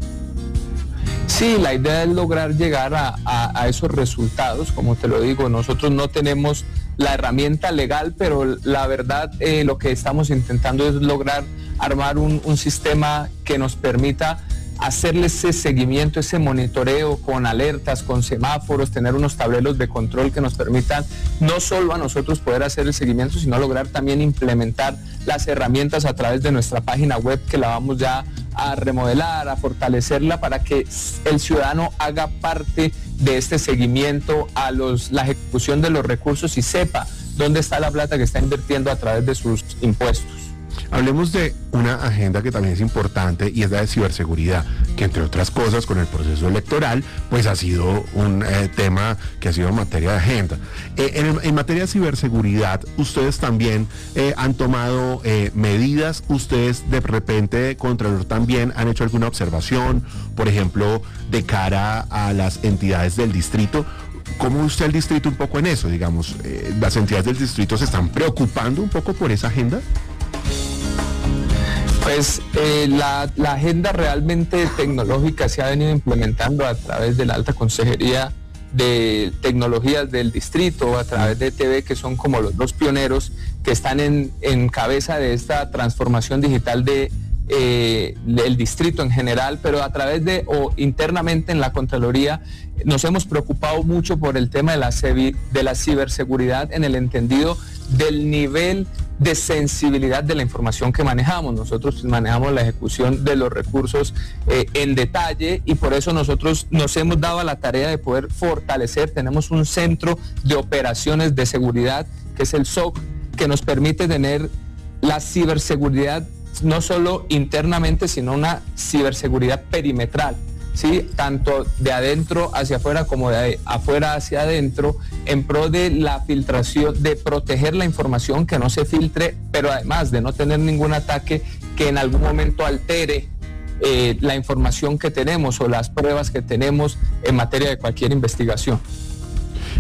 Sí, la idea es lograr llegar a esos resultados. Como te lo digo, nosotros no tenemos la herramienta legal, pero la verdad lo que estamos intentando es lograr armar un sistema que nos permita hacerle ese seguimiento, ese monitoreo con alertas, con semáforos, tener unos tableros de control que nos permitan no solo a nosotros poder hacer el seguimiento, sino lograr también implementar las herramientas a través de nuestra página web, que la vamos ya a remodelar, a fortalecerla, para que el ciudadano haga parte de este seguimiento a la ejecución de los recursos y sepa dónde está la plata que está invirtiendo a través de sus impuestos. Hablemos de una agenda que también es importante, y es la de ciberseguridad, que entre otras cosas con el proceso electoral pues ha sido un tema que ha sido materia de agenda. En materia de ciberseguridad, ustedes también han tomado medidas. Ustedes de repente, Contralor, también han hecho alguna observación, por ejemplo, de cara a las entidades del distrito. ¿Cómo ve usted el distrito un poco en eso? Digamos, ¿las entidades del distrito se están preocupando un poco por esa agenda? Pues la agenda realmente tecnológica se ha venido implementando a través de la Alta Consejería de Tecnologías del Distrito, a través de TV, que son como los dos pioneros que están en cabeza de esta transformación digital del distrito en general, pero a través o internamente en la Contraloría nos hemos preocupado mucho por el tema de la ciberseguridad, en el entendido del nivel de sensibilidad de la información que manejamos. Nosotros manejamos la ejecución de los recursos en detalle, y por eso nosotros nos hemos dado a la tarea de poder fortalecer. Tenemos un centro de operaciones de seguridad, que es el SOC, que nos permite tener la ciberseguridad no solo internamente, sino una ciberseguridad perimetral, ¿sí? Tanto de adentro hacia afuera como de afuera hacia adentro, en pro de la filtración, de proteger la información, que no se filtre, pero además de no tener ningún ataque que en algún momento altere la información que tenemos o las pruebas que tenemos en materia de cualquier investigación.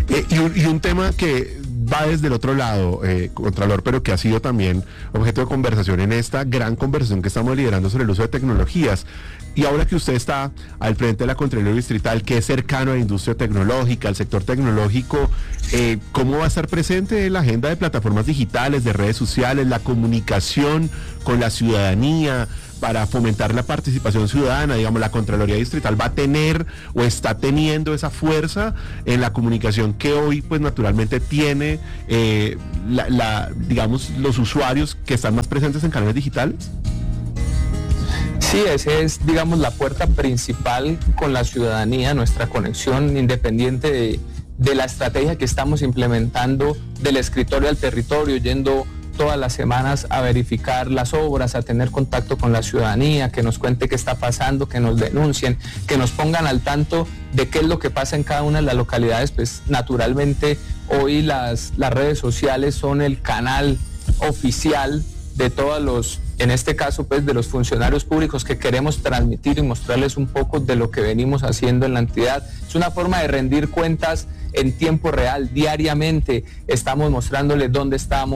Y un tema que va desde el otro lado, Contralor, pero que ha sido también objeto de conversación en esta gran conversación que estamos liderando sobre el uso de tecnologías. Y ahora que usted está al frente de la Contraloría Distrital, que es cercano a la industria tecnológica, al sector tecnológico, ¿cómo va a estar presente en la agenda de plataformas digitales, de redes sociales, la comunicación con la ciudadanía para fomentar la participación ciudadana? Digamos, la Contraloría Distrital va a tener o está teniendo esa fuerza en la comunicación que hoy, pues naturalmente tiene, digamos, los usuarios que están más presentes en canales digitales. Sí, esa es, digamos, la puerta principal con la ciudadanía, nuestra conexión independiente de la estrategia que estamos implementando del escritorio al territorio, yendo todas las semanas a verificar las obras, a tener contacto con la ciudadanía, que nos cuente qué está pasando, que nos denuncien, que nos pongan al tanto de qué es lo que pasa en cada una de las localidades. Pues naturalmente hoy las redes sociales son el canal oficial de todos los, en este caso pues de los funcionarios públicos, que queremos transmitir y mostrarles un poco de lo que venimos haciendo en la entidad. Es una forma de rendir cuentas en tiempo real, diariamente estamos mostrándoles dónde estamos,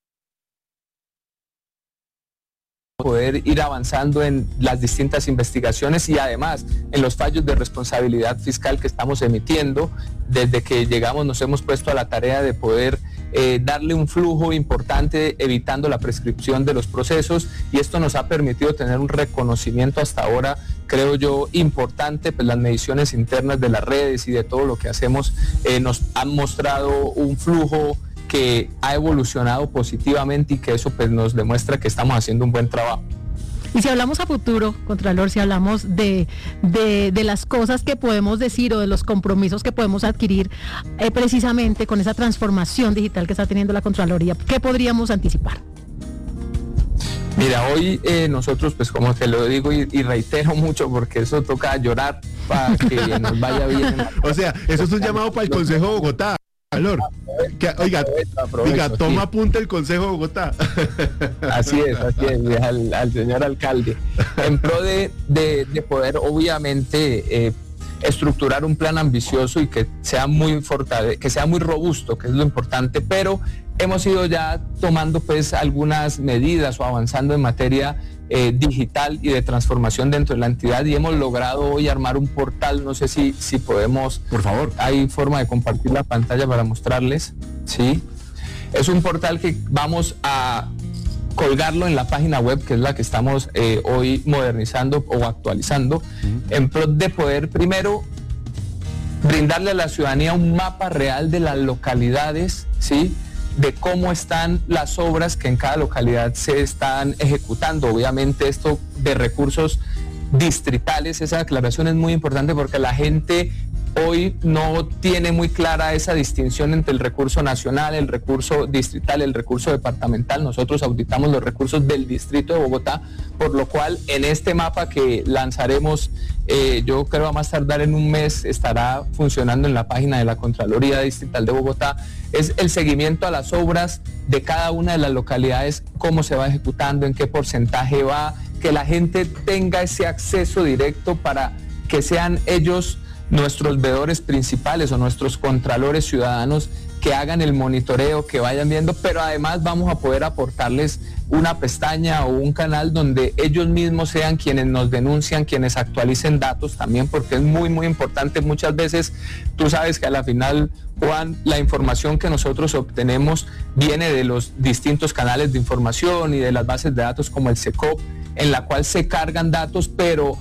poder ir avanzando en las distintas investigaciones y además en los fallos de responsabilidad fiscal que estamos emitiendo. Desde que llegamos nos hemos puesto a la tarea de poder darle un flujo importante, evitando la prescripción de los procesos, y esto nos ha permitido tener un reconocimiento hasta ahora, creo yo, importante. Pues las mediciones internas de las redes y de todo lo que hacemos nos han mostrado un flujo que ha evolucionado positivamente y que eso pues nos demuestra que estamos haciendo un buen trabajo. Y si hablamos a futuro, Contralor, si hablamos de las cosas que podemos decir o de los compromisos que podemos adquirir precisamente con esa transformación digital que está teniendo la Contraloría, ¿qué podríamos anticipar? Mira, hoy nosotros, pues como te lo digo y reitero mucho, porque eso toca llorar para que nos vaya bien. O sea, eso es un llamado para el Consejo de Bogotá. Oiga, toma apunte el Consejo de Bogotá. Así es, al señor alcalde, en pro de poder obviamente estructurar un plan ambicioso y que sea muy que sea muy robusto, que es lo importante, pero hemos ido ya tomando pues algunas medidas o avanzando en materia digital y de transformación dentro de la entidad, y hemos logrado hoy armar un portal. No sé si podemos, por favor, hay forma de compartir la pantalla para mostrarles. Sí, es un portal que vamos a colgarlo en la página web, que es la que estamos hoy modernizando o actualizando, en pro de poder primero brindarle a la ciudadanía un mapa real de las localidades, ¿sí?, de cómo están las obras que en cada localidad se están ejecutando. Obviamente esto de recursos distritales, esa aclaración es muy importante porque la gente hoy no tiene muy clara esa distinción entre el recurso nacional, el recurso distrital, el recurso departamental. Nosotros auditamos los recursos del distrito de Bogotá, por lo cual en este mapa que lanzaremos, yo creo a más tardar en un mes estará funcionando en la página de la Contraloría Distrital de Bogotá, es el seguimiento a las obras de cada una de las localidades, cómo se va ejecutando, en qué porcentaje va, que la gente tenga ese acceso directo para que sean ellos nuestros veedores principales o nuestros contralores ciudadanos que hagan el monitoreo, que vayan viendo, pero además vamos a poder aportarles una pestaña o un canal donde ellos mismos sean quienes nos denuncian, quienes actualicen datos también, porque es muy muy importante. Muchas veces tú sabes que a la final, Juan, la información que nosotros obtenemos viene de los distintos canales de información y de las bases de datos como el SECOP, en la cual se cargan datos, pero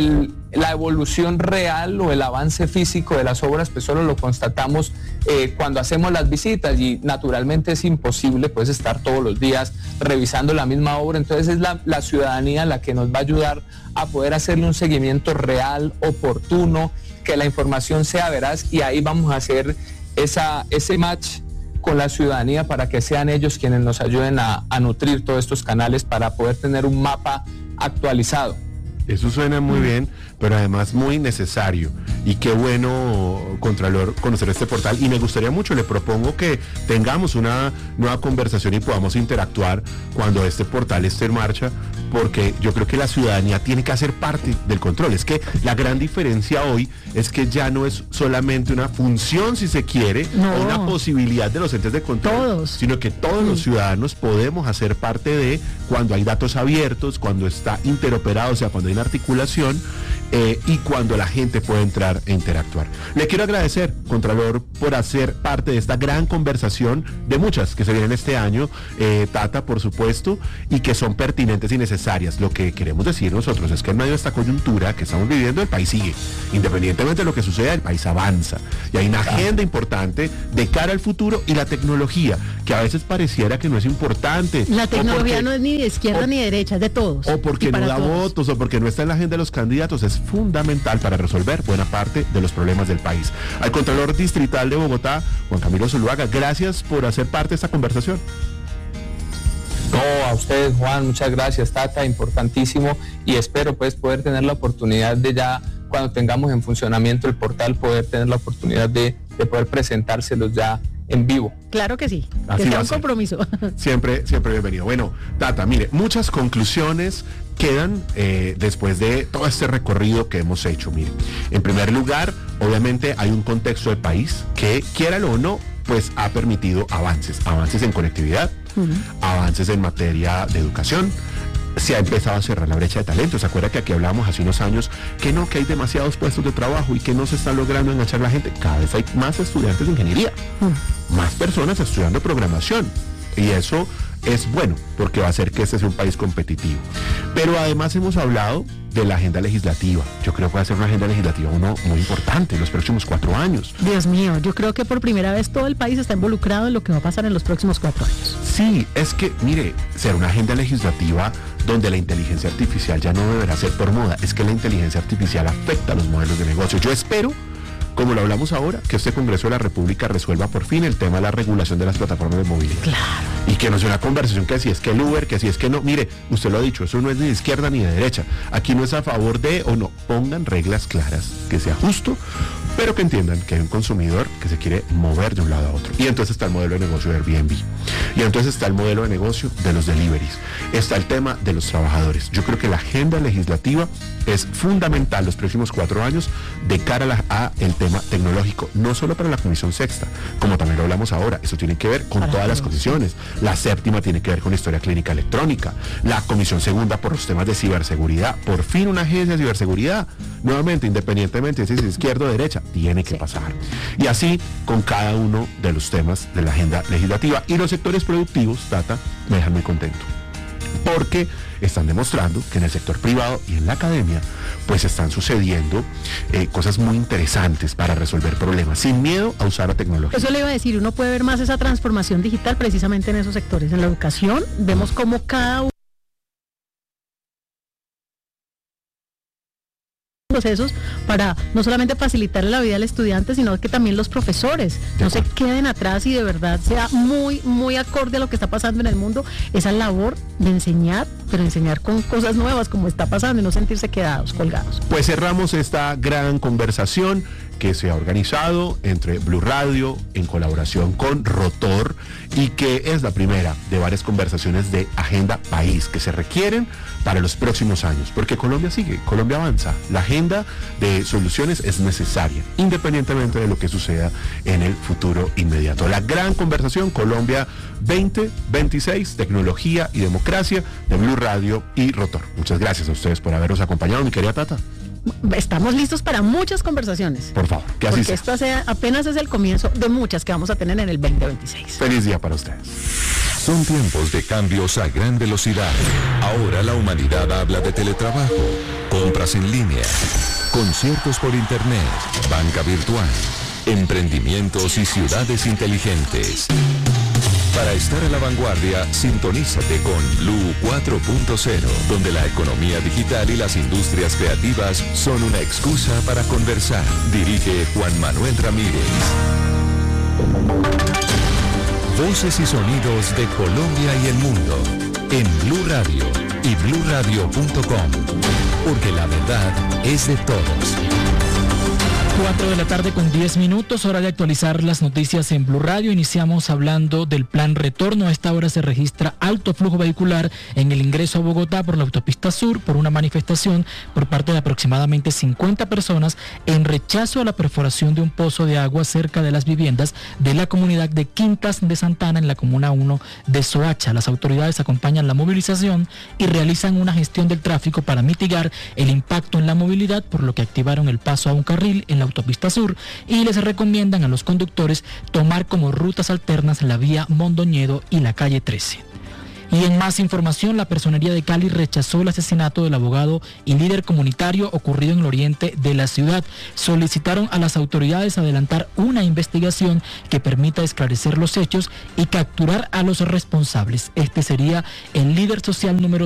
la evolución real o el avance físico de las obras pues solo lo constatamos cuando hacemos las visitas, y naturalmente es imposible pues estar todos los días revisando la misma obra. Entonces es la ciudadanía la que nos va a ayudar a poder hacerle un seguimiento real, oportuno, que la información sea veraz, y ahí vamos a hacer ese match con la ciudadanía para que sean ellos quienes nos ayuden a nutrir todos estos canales para poder tener un mapa actualizado. Eso suena muy bien, pero además muy necesario. Y qué bueno, Contralor, conocer este portal. Y me gustaría mucho, le propongo que tengamos una nueva conversación y podamos interactuar cuando este portal esté en marcha, porque yo creo que la ciudadanía tiene que hacer parte del control. Es que la gran diferencia hoy es que ya no es solamente una función, si se quiere, o una posibilidad de los entes de control, sino que todos los ciudadanos podemos hacer parte de cuando hay datos abiertos, cuando está interoperado, o sea, cuando hay una articulación, y cuando la gente puede entrar e interactuar. Le quiero agradecer, Contralor, por hacer parte de esta gran conversación, de muchas que se vienen este año, Tata, por supuesto, y que son pertinentes y necesarias. Lo que queremos decir nosotros es que en medio de esta coyuntura que estamos viviendo, el país sigue. Independientemente de lo que suceda, el país avanza. Y hay una agenda importante de cara al futuro, y la tecnología, que a veces pareciera que no es importante. La tecnología no es ni de izquierda ni de derecha, es de todos. O porque no da votos, o porque no está en la agenda de los candidatos. Es fundamental para resolver buena parte de los problemas del país. Al Contralor Distrital de Bogotá, Juan Camilo Zuluaga, gracias por hacer parte de esta conversación. No, a ustedes, Juan, muchas gracias, Tata, importantísimo, y espero pues poder tener la oportunidad de ya, cuando tengamos en funcionamiento el portal, poder tener la oportunidad de poder presentárselos ya en vivo. Claro que sí, que sea un compromiso. Siempre bienvenido. Bueno, Tata, mire, muchas conclusiones quedan después de todo este recorrido que hemos hecho. Mire, en primer lugar, obviamente hay un contexto de país que, quiéralo o no, pues ha permitido avances en conectividad, avances en materia de educación. Se ha empezado a cerrar la brecha de talento. ¿Se acuerda que aquí hablábamos hace unos años que hay demasiados puestos de trabajo y que no se está logrando enganchar la gente? Cada vez hay más estudiantes de ingeniería, más personas estudiando programación, y eso es bueno porque va a hacer que este sea un país competitivo. Pero además hemos hablado de la agenda legislativa. Yo creo que va a ser una agenda legislativa muy importante en los próximos 4 años. Dios mío, yo creo que por primera vez todo el país está involucrado en lo que va a pasar en los próximos 4 años. Sí, es que, mire, será una agenda legislativa donde la inteligencia artificial ya no deberá ser por moda. Es que la inteligencia artificial afecta a los modelos de negocio. Yo espero, como lo hablamos ahora, que este Congreso de la República resuelva por fin el tema de la regulación de las plataformas de movilidad. Claro. Y que no sea una conversación que si es que el Uber, que si es que no. Mire, usted lo ha dicho, eso no es ni de izquierda ni de derecha. Aquí no es a favor de o no. Pongan reglas claras, que sea justo, pero que entiendan que hay un consumidor que se quiere mover de un lado a otro. Y entonces está el modelo de negocio de Airbnb. Y entonces está el modelo de negocio de los deliveries. Está el tema de los trabajadores. Yo creo que la agenda legislativa es fundamental los próximos 4 años de cara a el tema tecnológico, no solo para la Comisión Sexta, como también lo hablamos ahora. Eso tiene que ver con todas las comisiones. La séptima tiene que ver con historia clínica electrónica. La Comisión Segunda por los temas de ciberseguridad. Por fin una agencia de ciberseguridad. Nuevamente, independientemente de si es izquierda o derecha, tiene que pasar. Y así con cada uno de los temas de la agenda legislativa. Y los sectores productivos, Tata, me dejan muy contento, porque están demostrando que en el sector privado y en la academia pues están sucediendo cosas muy interesantes para resolver problemas, sin miedo a usar la tecnología. Eso le iba a decir, uno puede ver más esa transformación digital precisamente en esos sectores. En la educación vemos cómo cada uno procesos para no solamente facilitar la vida al estudiante, sino que también los profesores no se queden atrás y de verdad sea muy acorde a lo que está pasando en el mundo, esa labor de enseñar, pero enseñar con cosas nuevas como está pasando y no sentirse quedados, colgados. Pues cerramos esta gran conversación que se ha organizado entre Blue Radio en colaboración con Rotor, y que es la primera de varias conversaciones de agenda país que se requieren para los próximos años, porque Colombia sigue, Colombia avanza. La agenda de soluciones es necesaria, independientemente de lo que suceda en el futuro inmediato. La gran conversación Colombia 2026, tecnología y democracia, de Blue Radio y Rotor. Muchas gracias a ustedes por habernos acompañado, mi querida Tata. Estamos listos para muchas conversaciones. Por favor, que así sea. Porque esto apenas es el comienzo de muchas que vamos a tener en el 2026. Feliz día para ustedes. Son tiempos de cambios a gran velocidad. Ahora la humanidad habla de teletrabajo, compras en línea, conciertos por internet, banca virtual, emprendimientos y ciudades inteligentes. Para estar a la vanguardia, sintonízate con Blue 4.0, donde la economía digital y las industrias creativas son una excusa para conversar. Dirige Juan Manuel Ramírez. Voces y sonidos de Colombia y el mundo en Blue Radio y bluradio.com, porque la verdad es de todos. 4 de la tarde con 10 minutos, hora de actualizar las noticias en Blue Radio. Iniciamos hablando del plan retorno. A esta hora se registra alto flujo vehicular en el ingreso a Bogotá por la autopista sur por una manifestación por parte de aproximadamente 50 personas en rechazo a la perforación de un pozo de agua cerca de las viviendas de la comunidad de Quintas de Santana en la comuna 1 de Soacha. Las autoridades acompañan la movilización y realizan una gestión del tráfico para mitigar el impacto en la movilidad, por lo que activaron el paso a un carril en la autopista sur y les recomiendan a los conductores tomar como rutas alternas la vía Mondoñedo y la calle 13. Y en más información, la Personería de Cali rechazó el asesinato del abogado y líder comunitario ocurrido en el oriente de la ciudad. Solicitaron a las autoridades adelantar una investigación que permita esclarecer los hechos y capturar a los responsables. Este sería el líder social número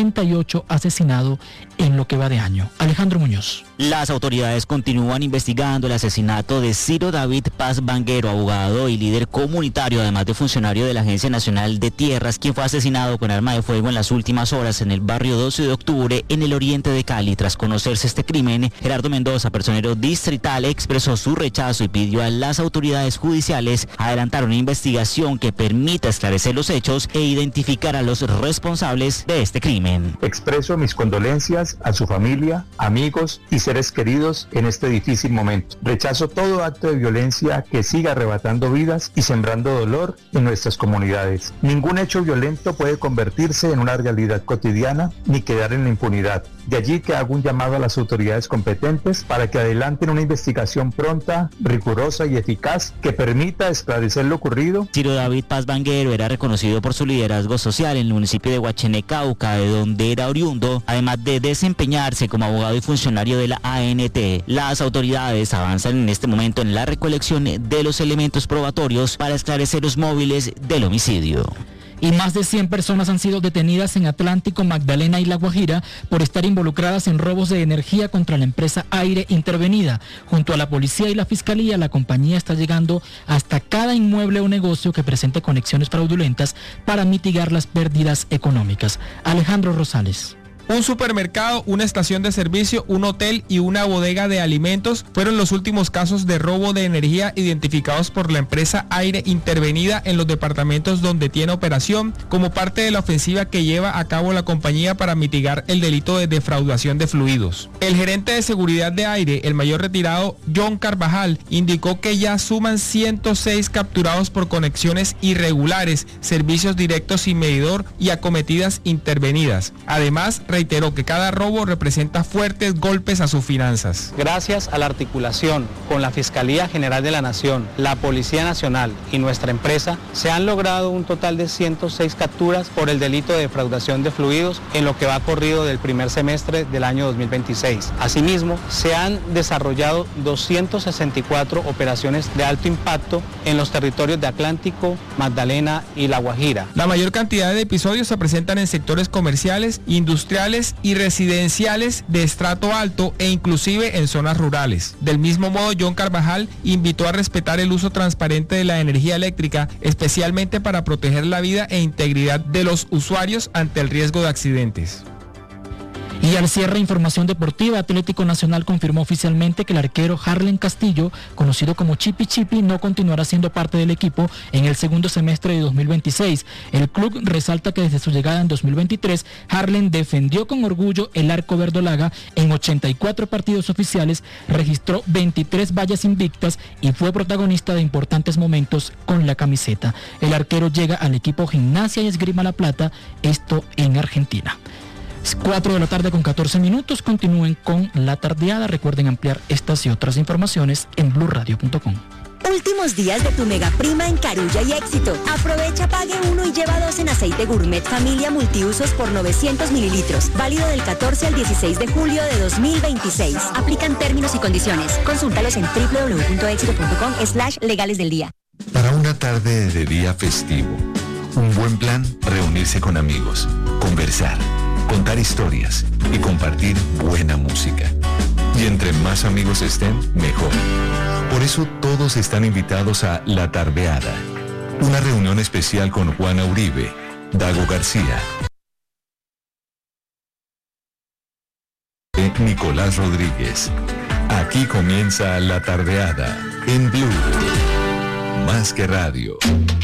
78 asesinado en lo que va de año. Alejandro Muñoz. Las autoridades continúan investigando el asesinato de Ciro David Paz Vanguero, abogado y líder comunitario, además de funcionario de la Agencia Nacional de Tierras, quien fue asesinado con arma de fuego en las últimas horas en el barrio 12 de octubre en el oriente de Cali. Tras conocerse este crimen, Gerardo Mendoza, personero distrital, expresó su rechazo y pidió a las autoridades judiciales adelantar una investigación que permita esclarecer los hechos e identificar a los responsables de este crimen. Expreso mis condolencias a su familia, amigos y seres queridos en este difícil momento. Rechazo todo acto de violencia que siga arrebatando vidas y sembrando dolor en nuestras comunidades. Ningún hecho violento puede convertirse en una realidad cotidiana ni quedar en la impunidad. De allí que hago un llamado a las autoridades competentes para que adelanten una investigación pronta, rigurosa y eficaz que permita esclarecer lo ocurrido. Ciro David Paz Vanguero era reconocido por su liderazgo social en el municipio de Guachené, Cauca, de donde era oriundo, además de desempeñarse como abogado y funcionario de la ANT. Las autoridades avanzan en este momento en la recolección de los elementos probatorios para esclarecer los móviles del homicidio. Y más de 100 personas han sido detenidas en Atlántico, Magdalena y La Guajira por estar involucradas en robos de energía contra la empresa Aire Intervenida. Junto a la policía y la fiscalía, la compañía está llegando hasta cada inmueble o negocio que presente conexiones fraudulentas para mitigar las pérdidas económicas. Alejandro Rosales. Un supermercado, una estación de servicio, un hotel y una bodega de alimentos fueron los últimos casos de robo de energía identificados por la empresa Aire Intervenida en los departamentos donde tiene operación, como parte de la ofensiva que lleva a cabo la compañía para mitigar el delito de defraudación de fluidos. El gerente de seguridad de Aire, el mayor retirado John Carvajal, indicó que ya suman 106 capturados por conexiones irregulares, servicios directos sin medidor y acometidas intervenidas. Además, reiteró que cada robo representa fuertes golpes a sus finanzas. Gracias a la articulación con la Fiscalía General de la Nación, la Policía Nacional y nuestra empresa, se han logrado un total de 106 capturas por el delito de defraudación de fluidos en lo que va corrido del primer semestre del año 2026. Asimismo, se han desarrollado 264 operaciones de alto impacto en los territorios de Atlántico, Magdalena y La Guajira. La mayor cantidad de episodios se presentan en sectores comerciales, industriales y residenciales de estrato alto e inclusive en zonas rurales. Del mismo modo, John Carvajal invitó a respetar el uso transparente de la energía eléctrica, especialmente para proteger la vida e integridad de los usuarios ante el riesgo de accidentes. Y al cierre, información deportiva. Atlético Nacional confirmó oficialmente que el arquero Harlen Castillo, conocido como Chipi Chipi, no continuará siendo parte del equipo en el segundo semestre de 2026. El club resalta que desde su llegada en 2023, Harlen defendió con orgullo el arco verdolaga en 84 partidos oficiales, registró 23 vallas invictas y fue protagonista de importantes momentos con la camiseta. El arquero llega al equipo Gimnasia y Esgrima La Plata, esto en Argentina. 4 de la tarde con 14 minutos. Continúen con La Tardeada. Recuerden ampliar estas y otras informaciones en blurradio.com. Últimos días de tu mega prima en Carulla y Éxito. Aprovecha, pague 1 y lleva 2 en aceite gourmet familia multiusos por 900 mililitros. Válido del 14 al 16 de julio de 2026. Aplican términos y condiciones. Consúltalos en www.exito.com/legales del día. Para una tarde de día festivo, un buen plan, reunirse con amigos, conversar, contar historias y compartir buena música. Y entre más amigos estén, mejor. Por eso todos están invitados a La Tardeada, una reunión especial con Juana Uribe, Dago García, Nicolás Rodríguez, Aquí comienza La Tardeada en Blue. Más que radio.